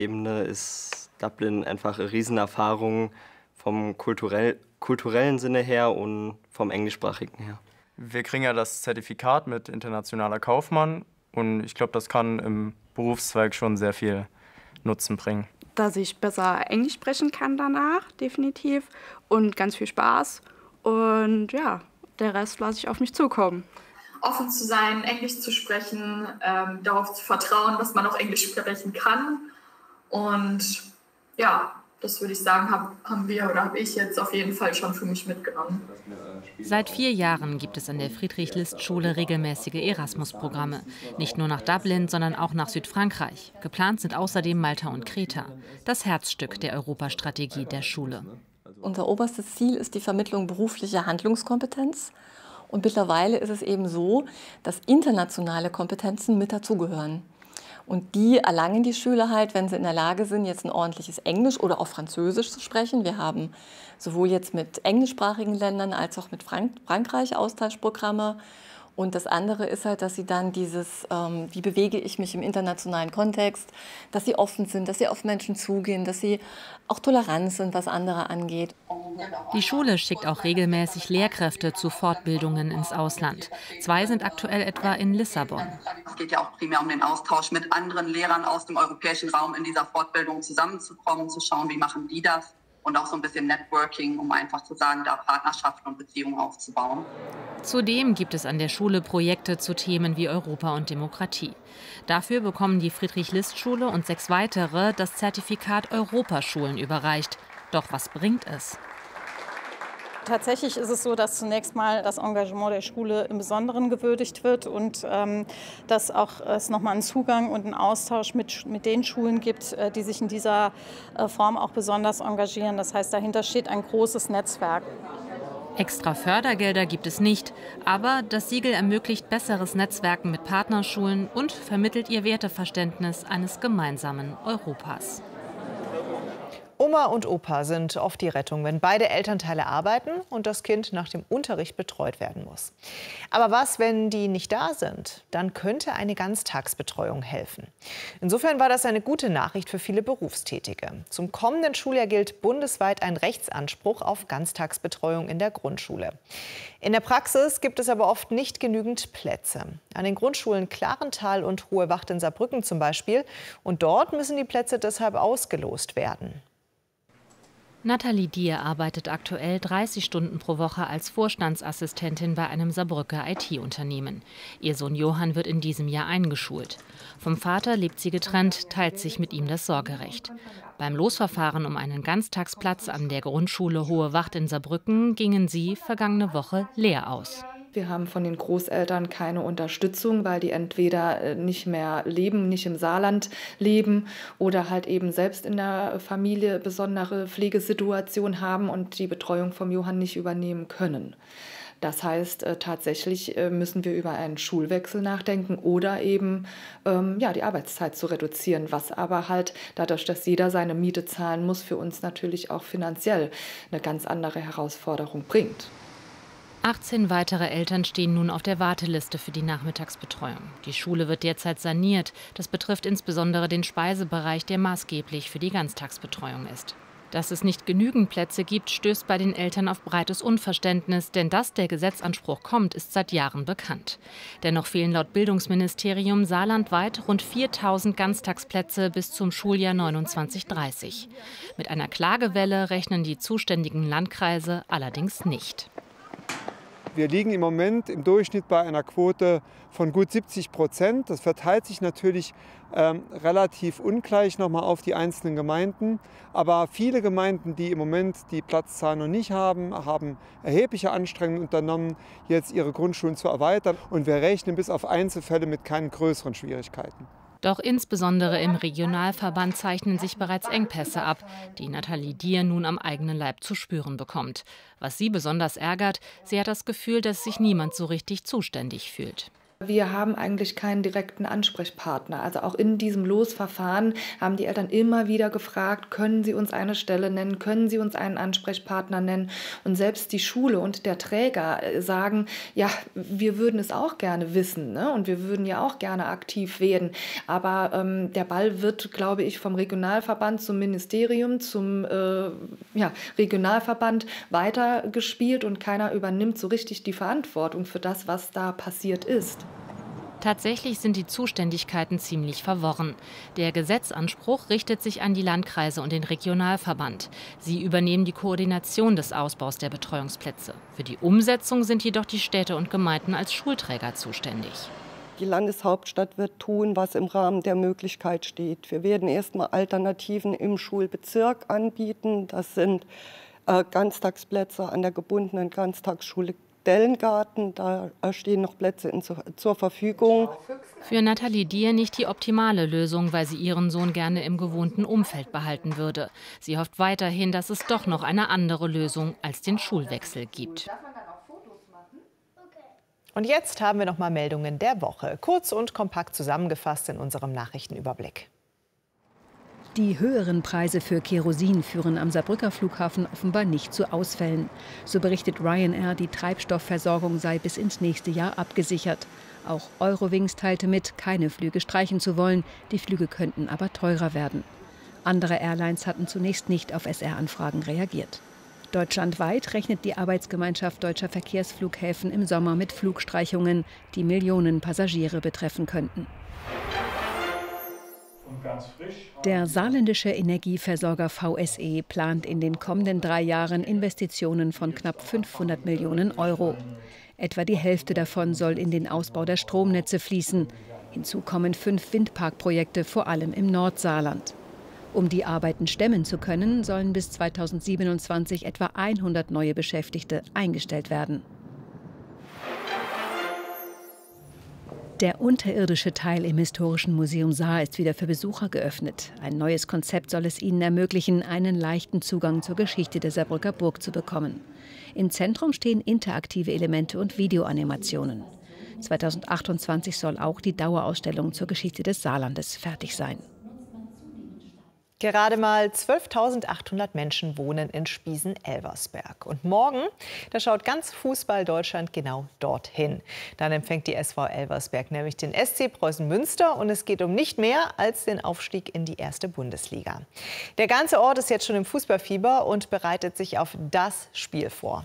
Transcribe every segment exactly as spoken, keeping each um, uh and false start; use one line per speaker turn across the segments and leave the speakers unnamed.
Ebene ist Dublin einfach eine Riesenerfahrung vom kulturell, kulturellen Sinne her und vom englischsprachigen her.
Wir kriegen ja das Zertifikat mit internationaler Kaufmann und ich glaube, das kann im Berufszweig schon sehr viel Nutzen bringen.
Dass ich besser Englisch sprechen kann danach, definitiv, und ganz viel Spaß. Und ja, der Rest lasse ich auf mich zukommen.
Offen zu sein, Englisch zu sprechen, ähm, darauf zu vertrauen, dass man auch Englisch sprechen kann. Und ja, das würde ich sagen, hab, haben wir oder habe ich jetzt auf jeden Fall schon für mich mitgenommen.
Seit vier Jahren gibt es an der Friedrich-List-Schule regelmäßige Erasmus-Programme. Nicht nur nach Dublin, sondern auch nach Südfrankreich. Geplant sind außerdem Malta und Kreta. Das Herzstück der Europastrategie der Schule.
Unser oberstes Ziel ist die Vermittlung beruflicher Handlungskompetenz. Und mittlerweile ist es eben so, dass internationale Kompetenzen mit dazugehören. Und die erlangen die Schüler halt, wenn sie in der Lage sind, jetzt ein ordentliches Englisch oder auch Französisch zu sprechen. Wir haben sowohl jetzt mit englischsprachigen Ländern als auch mit Frank- Frankreich Austauschprogramme. Und das andere ist halt, dass sie dann dieses, ähm, wie bewege ich mich im internationalen Kontext, dass sie offen sind, dass sie auf Menschen zugehen, dass sie auch tolerant sind, was andere angeht.
Die Schule schickt auch regelmäßig Lehrkräfte zu Fortbildungen ins Ausland. Zwei sind aktuell etwa in Lissabon.
Es geht ja auch primär um den Austausch mit anderen Lehrern aus dem europäischen Raum in dieser Fortbildung zusammenzukommen, zu schauen, wie machen die das. Und auch so ein bisschen Networking, um einfach zu sagen, da Partnerschaften und Beziehungen aufzubauen.
Zudem gibt es an der Schule Projekte zu Themen wie Europa und Demokratie. Dafür bekommen die Friedrich-List-Schule und sechs weitere das Zertifikat Europaschulen überreicht. Doch was bringt es?
Tatsächlich ist es so, dass zunächst mal das Engagement der Schule im Besonderen gewürdigt wird und ähm, dass auch es nochmal einen Zugang und einen Austausch mit, mit den Schulen gibt, äh, die sich in dieser äh, Form auch besonders engagieren. Das heißt, dahinter steht ein großes Netzwerk.
Extra Fördergelder gibt es nicht, aber das Siegel ermöglicht besseres Netzwerken mit Partnerschulen und vermittelt ihr Werteverständnis eines gemeinsamen Europas.
Oma und Opa sind oft die Rettung, wenn beide Elternteile arbeiten und das Kind nach dem Unterricht betreut werden muss. Aber was, wenn die nicht da sind? Dann könnte eine Ganztagsbetreuung helfen. Insofern war das eine gute Nachricht für viele Berufstätige. Zum kommenden Schuljahr gilt bundesweit ein Rechtsanspruch auf Ganztagsbetreuung in der Grundschule. In der Praxis gibt es aber oft nicht genügend Plätze. An den Grundschulen Klarental und Hohe Wacht in Saarbrücken zum Beispiel. Und dort müssen die Plätze deshalb ausgelost werden.
Nathalie Dier arbeitet aktuell dreißig Stunden pro Woche als Vorstandsassistentin bei einem Saarbrücker I T-Unternehmen. Ihr Sohn Johann wird in diesem Jahr eingeschult. Vom Vater lebt sie getrennt, teilt sich mit ihm das Sorgerecht. Beim Losverfahren um einen Ganztagsplatz an der Grundschule Hohe Wacht in Saarbrücken gingen sie vergangene Woche leer aus.
Wir haben von den Großeltern keine Unterstützung, weil die entweder nicht mehr leben, nicht im Saarland leben oder halt eben selbst in der Familie besondere Pflegesituation haben und die Betreuung vom Johann nicht übernehmen können. Das heißt, äh, tatsächlich äh, müssen wir über einen Schulwechsel nachdenken oder eben ähm, ja, die Arbeitszeit zu reduzieren, was aber halt dadurch, dass jeder seine Miete zahlen muss, für uns natürlich auch finanziell eine ganz andere Herausforderung bringt.
achtzehn weitere Eltern stehen nun auf der Warteliste für die Nachmittagsbetreuung. Die Schule wird derzeit saniert. Das betrifft insbesondere den Speisebereich, der maßgeblich für die Ganztagsbetreuung ist. Dass es nicht genügend Plätze gibt, stößt bei den Eltern auf breites Unverständnis, denn dass der Gesetzanspruch kommt, ist seit Jahren bekannt. Dennoch fehlen laut Bildungsministerium saarlandweit rund viertausend Ganztagsplätze bis zum Schuljahr neunundzwanzig dreißig. Mit einer Klagewelle rechnen die zuständigen Landkreise allerdings nicht.
Wir liegen im Moment im Durchschnitt bei einer Quote von gut siebzig Prozent. Das verteilt sich natürlich ähm, relativ ungleich nochmal auf die einzelnen Gemeinden. Aber viele Gemeinden, die im Moment die Platzzahl noch nicht haben, haben erhebliche Anstrengungen unternommen, jetzt ihre Grundschulen zu erweitern. Und wir rechnen bis auf Einzelfälle mit keinen größeren Schwierigkeiten.
Doch insbesondere im Regionalverband zeichnen sich bereits Engpässe ab, die Nathalie Dier nun am eigenen Leib zu spüren bekommt. Was sie besonders ärgert, sie hat das Gefühl, dass sich niemand so richtig zuständig fühlt.
Wir haben eigentlich keinen direkten Ansprechpartner. Also auch in diesem Losverfahren haben die Eltern immer wieder gefragt, können Sie uns eine Stelle nennen, können Sie uns einen Ansprechpartner nennen? Und selbst die Schule und der Träger sagen, ja, wir würden es auch gerne wissen, ne? Und wir würden ja auch gerne aktiv werden. Aber ähm, der Ball wird, glaube ich, vom Regionalverband zum Ministerium, zum äh, ja, Regionalverband weitergespielt und keiner übernimmt so richtig die Verantwortung für das, was da passiert ist.
Tatsächlich sind die Zuständigkeiten ziemlich verworren. Der Gesetzanspruch richtet sich an die Landkreise und den Regionalverband. Sie übernehmen die Koordination des Ausbaus der Betreuungsplätze. Für die Umsetzung sind jedoch die Städte und Gemeinden als Schulträger zuständig.
Die Landeshauptstadt wird tun, was im Rahmen der Möglichkeit steht. Wir werden erstmal Alternativen im Schulbezirk anbieten. Das sind äh, Ganztagsplätze an der gebundenen Ganztagsschule Dellengarten, da stehen noch Plätze in, zur Verfügung.
Für Nathalie Dier nicht die optimale Lösung, weil sie ihren Sohn gerne im gewohnten Umfeld behalten würde. Sie hofft weiterhin, dass es doch noch eine andere Lösung als den Schulwechsel gibt.
Und jetzt haben wir noch mal Meldungen der Woche, kurz und kompakt zusammengefasst in unserem Nachrichtenüberblick.
Die höheren Preise für Kerosin führen am Saarbrücker Flughafen offenbar nicht zu Ausfällen. So berichtet Ryanair, die Treibstoffversorgung sei bis ins nächste Jahr abgesichert. Auch Eurowings teilte mit, keine Flüge streichen zu wollen. Die Flüge könnten aber teurer werden. Andere Airlines hatten zunächst nicht auf S R-Anfragen reagiert. Deutschlandweit rechnet die Arbeitsgemeinschaft deutscher Verkehrsflughäfen im Sommer mit Flugstreichungen, die Millionen Passagiere betreffen könnten. Der saarländische Energieversorger V S E plant in den kommenden drei Jahren Investitionen von knapp fünfhundert Millionen Euro. Etwa die Hälfte davon soll in den Ausbau der Stromnetze fließen. Hinzu kommen fünf Windparkprojekte, vor allem im Nordsaarland. Um die Arbeiten stemmen zu können, sollen bis zweitausendsiebenundzwanzig etwa hundert neue Beschäftigte eingestellt werden. Der unterirdische Teil im Historischen Museum Saar ist wieder für Besucher geöffnet. Ein neues Konzept soll es ihnen ermöglichen, einen leichten Zugang zur Geschichte der Saarbrücker Burg zu bekommen. Im Zentrum stehen interaktive Elemente und Videoanimationen. zweitausendachtundzwanzig soll auch die Dauerausstellung zur Geschichte des Saarlandes fertig sein.
Gerade mal zwölftausendachthundert Menschen wohnen in Spiesen-Elversberg. Und morgen, da schaut ganz Fußball-Deutschland genau dorthin. Dann empfängt die S V Elversberg nämlich den S C Preußen Münster und es geht um nicht mehr als den Aufstieg in die erste Bundesliga. Der ganze Ort ist jetzt schon im Fußballfieber und bereitet sich auf das Spiel vor.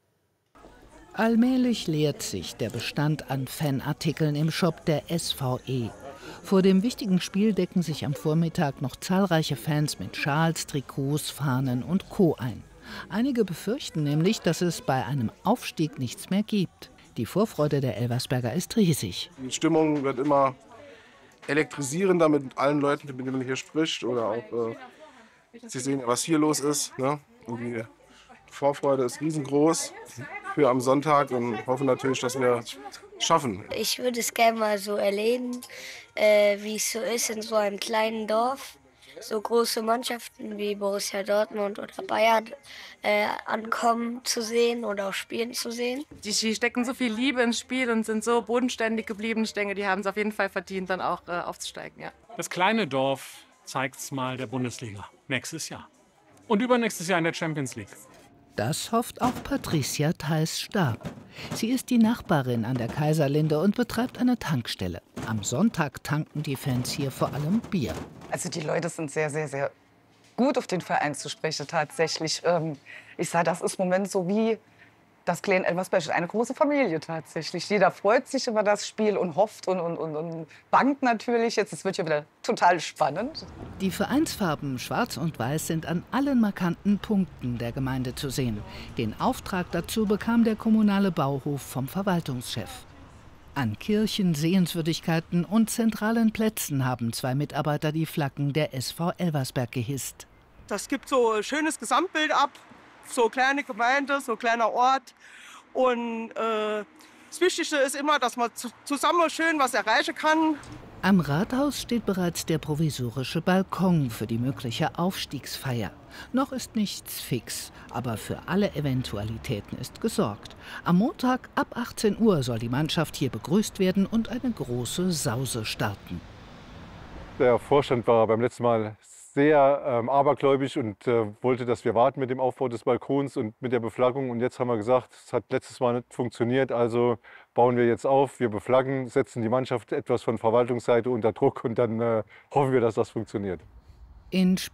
Allmählich leert sich der Bestand an Fanartikeln im Shop der S V E. Vor dem wichtigen Spiel decken sich am Vormittag noch zahlreiche Fans mit Schals, Trikots, Fahnen und Co. ein. Einige befürchten nämlich, dass es bei einem Aufstieg nichts mehr gibt. Die Vorfreude der Elversberger ist riesig.
Die Stimmung wird immer elektrisierender mit allen Leuten, mit denen man hier spricht. Oder auch, äh, Sie sehen, was hier los ist. Ne? Und die Vorfreude ist riesengroß für am Sonntag und hoffen natürlich, dass wir es schaffen.
Ich würde es gerne mal so erleben, äh, wie es so ist in so einem kleinen Dorf. So große Mannschaften wie Borussia Dortmund oder Bayern äh, ankommen zu sehen oder auch spielen zu sehen.
Die stecken so viel Liebe ins Spiel und sind so bodenständig geblieben. Ich denke, die haben es auf jeden Fall verdient, dann auch äh, aufzusteigen. Ja.
Das kleine Dorf zeigt es mal der Bundesliga nächstes Jahr. Und übernächstes Jahr in der Champions League.
Das hofft auch Patricia Theis-Stab. Sie ist die Nachbarin an der Kaiserlinde und betreibt eine Tankstelle. Am Sonntag tanken die Fans hier vor allem Bier.
Also die Leute sind sehr, sehr, sehr gut auf den Verein zu sprechen tatsächlich. Ich sage, das ist im Moment so wie das kleine Elversberg, eine große Familie tatsächlich. Jeder freut sich über das Spiel und hofft und, und, und, und bangt natürlich. Jetzt, es wird ja wieder total spannend.
Die Vereinsfarben Schwarz und Weiß sind an allen markanten Punkten der Gemeinde zu sehen. Den Auftrag dazu bekam der kommunale Bauhof vom Verwaltungschef. An Kirchen, Sehenswürdigkeiten und zentralen Plätzen haben zwei Mitarbeiter die Flaggen der S V Elversberg gehisst.
Das gibt so ein schönes Gesamtbild ab. So kleine Gemeinde, so kleiner Ort. Und äh, das Wichtigste ist immer, dass man zusammen schön was erreichen kann.
Am Rathaus steht bereits der provisorische Balkon für die mögliche Aufstiegsfeier. Noch ist nichts fix, aber für alle Eventualitäten ist gesorgt. Am Montag ab achtzehn Uhr soll die Mannschaft hier begrüßt werden und eine große Sause starten.
Der Vorstand war beim letzten Mal sehr ähm, abergläubisch und äh, wollte, dass wir warten mit dem Aufbau des Balkons und mit der Beflaggung. Und jetzt haben wir gesagt, es hat letztes Mal nicht funktioniert, also bauen wir jetzt auf, wir beflaggen, setzen die Mannschaft etwas von Verwaltungsseite unter Druck und dann äh, hoffen wir, dass das funktioniert.
In